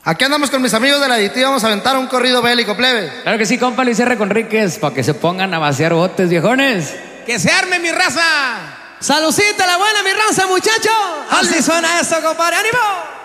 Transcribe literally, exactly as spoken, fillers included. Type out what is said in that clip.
Aquí andamos con mis amigos de la Adictiva, vamos a aventar un corrido bélico, plebe. Claro que sí, compa Luis R. Conríquez, para que se pongan a vaciar botes, viejones. ¡Que se arme mi raza! ¡Salucita la buena, mi raza, muchacho! Así suena esto, compadre, ¡ánimo!